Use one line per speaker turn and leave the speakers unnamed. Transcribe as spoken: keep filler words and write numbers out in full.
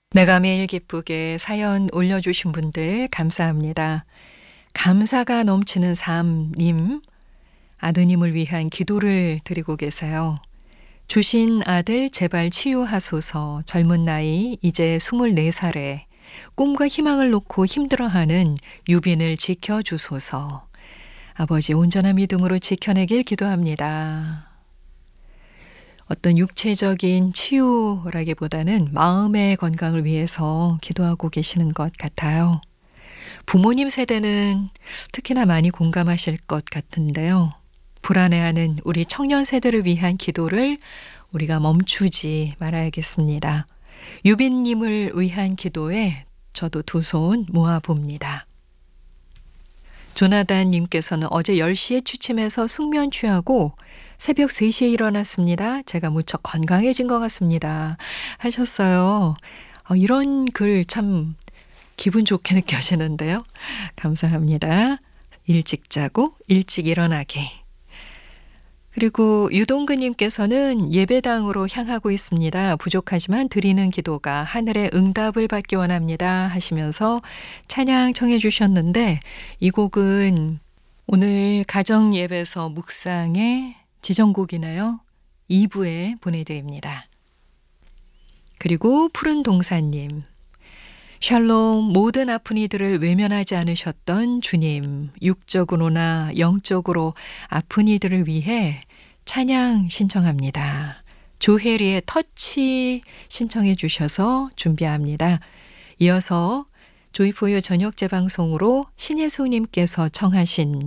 내가 매일 기쁘게 사연 올려주신 분들 감사합니다. 감사가 넘치는 삶님, 아드님을 위한 기도를 드리고 계세요. 주신 아들 제발 치유하소서. 젊은 나이 이제 스물네 살에 꿈과 희망을 놓고 힘들어하는 유빈을 지켜주소서. 아버지 온전한 믿음으로 지켜내길 기도합니다. 어떤 육체적인 치유라기보다는 마음의 건강을 위해서 기도하고 계시는 것 같아요. 부모님 세대는 특히나 많이 공감하실 것 같은데요. 불안해하는 우리 청년 세대를 위한 기도를 우리가 멈추지 말아야겠습니다. 유빈님을 위한 기도에 저도 두 손 모아봅니다. 조나단 님께서는 어제 열 시에 취침해서 숙면 취하고 새벽 세 시에 일어났습니다. 제가 무척 건강해진 것 같습니다. 하셨어요. 어, 이런 글 참 기분 좋게 느껴지는데요. 감사합니다. 일찍 자고 일찍 일어나게. 그리고 유동근님께서는 예배당으로 향하고 있습니다. 부족하지만 드리는 기도가 하늘의 응답을 받기 원합니다. 하시면서 찬양 청해 주셨는데 이 곡은 오늘 가정 예배서 묵상의 지정곡이네요. 이 부에 보내드립니다. 그리고 푸른 동사님. 샬롬, 모든 아픈 이들을 외면하지 않으셨던 주님, 육적으로나 영적으로 아픈 이들을 위해 찬양 신청합니다. 조혜리의 터치 신청해 주셔서 준비합니다. 이어서 조이포유 저녁 재방송으로 신예수님께서 청하신